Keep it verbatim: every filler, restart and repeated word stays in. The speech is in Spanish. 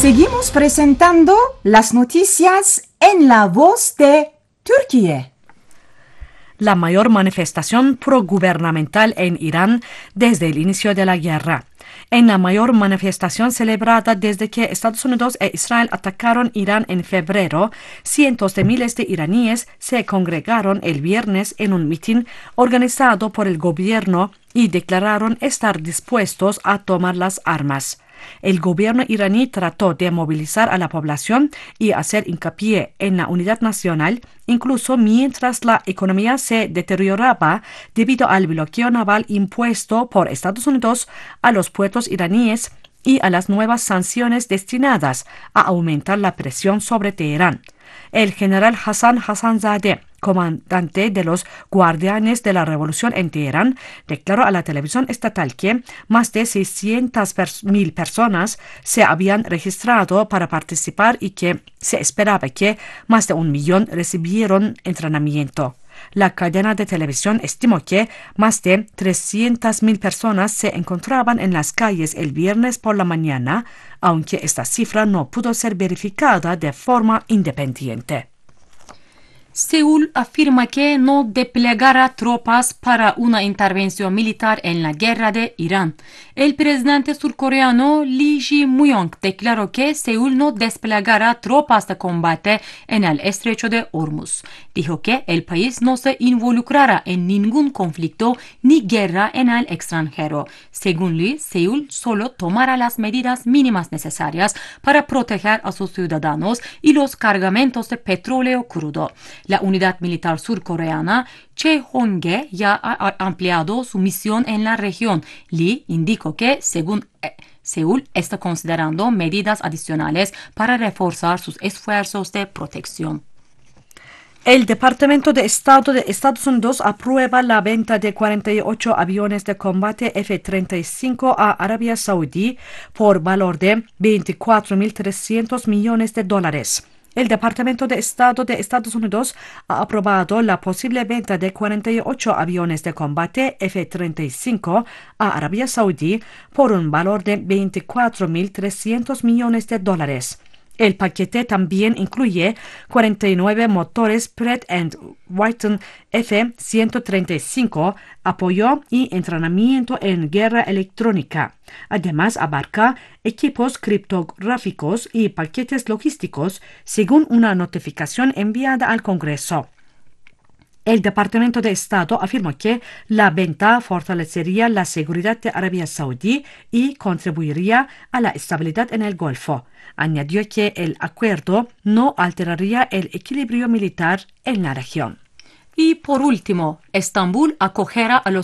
Seguimos presentando las noticias en la voz de Turquía. La mayor manifestación progubernamental en Irán desde el inicio de la guerra. En la mayor manifestación celebrada desde que Estados Unidos e Israel atacaron Irán en febrero, cientos de miles de iraníes se congregaron el viernes en un mitin organizado por el gobierno y declararon estar dispuestos a tomar las armas. El gobierno iraní trató de movilizar a la población y hacer hincapié en la unidad nacional, incluso mientras la economía se deterioraba debido al bloqueo naval impuesto por Estados Unidos a los puertos iraníes y a las nuevas sanciones destinadas a aumentar la presión sobre Teherán. El general Hassan Hassanzadeh, comandante de los Guardianes de la Revolución en Teherán, declaró a la televisión estatal que más de seiscientas mil personas se habían registrado para participar y que se esperaba que más de un millón recibieron entrenamiento. La cadena de televisión estimó que más de trescientas mil personas se encontraban en las calles el viernes por la mañana, aunque esta cifra no pudo ser verificada de forma independiente. Seúl afirma que no desplegará tropas para una intervención militar en la guerra de Irán. El presidente surcoreano Lee Jae-myung declaró que Seúl no desplegará tropas de combate en el estrecho de Hormuz. Dijo que el país no se involucrará en ningún conflicto ni guerra en el extranjero. Según Lee, Seúl solo tomará las medidas mínimas necesarias para proteger a sus ciudadanos y los cargamentos de petróleo crudo. La unidad militar surcoreana Cheonge ya ha ampliado su misión en la región. Lee indicó que, según eh, Seúl, está considerando medidas adicionales para reforzar sus esfuerzos de protección. El Departamento de Estado de Estados Unidos aprueba la venta de cuarenta y ocho aviones de combate F treinta y cinco a Arabia Saudí por valor de veinticuatro mil trescientos millones de dólares. El Departamento de Estado de Estados Unidos ha aprobado la posible venta de cuarenta y ocho aviones de combate F treinta y cinco a Arabia Saudí por un valor de veinticuatro mil trescientos millones de dólares. El paquete también incluye cuarenta y nueve motores Pratt and Whitney F ciento treinta y cinco, apoyo y entrenamiento en guerra electrónica. Además, abarca equipos criptográficos y paquetes logísticos, según una notificación enviada al Congreso. El Departamento de Estado afirmó que la venta fortalecería la seguridad de Arabia Saudí y contribuiría a la estabilidad en el Golfo. Añadió que el acuerdo no alteraría el equilibrio militar en la región. Y por último, Estambul acogerá a los